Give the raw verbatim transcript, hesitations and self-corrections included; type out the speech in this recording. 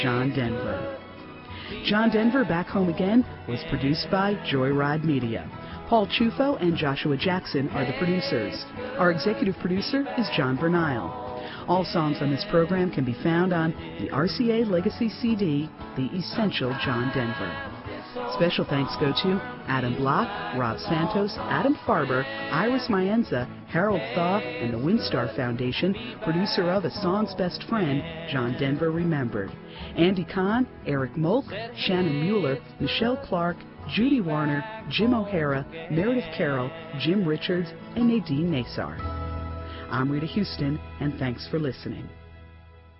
John Denver. John Denver Back Home Again was produced by Joyride Media. Paul Chufo and Joshua Jackson are the producers. Our executive producer is John Bernile. All songs on this program can be found on the R C A Legacy C D, The Essential John Denver. Special thanks go to Adam Block, Rob Santos, Adam Farber, Iris Mayenza, Harold Thaw, and the Windstar Foundation, producer of A Song's Best Friend, John Denver Remembered. Andy Kahn, Eric Molk, Shannon Mueller, Michelle Clark, Judy Warner, Jim O'Hara, Meredith Carroll, Jim Richards, and Nadine Nasar. I'm Rita Houston, and thanks for listening.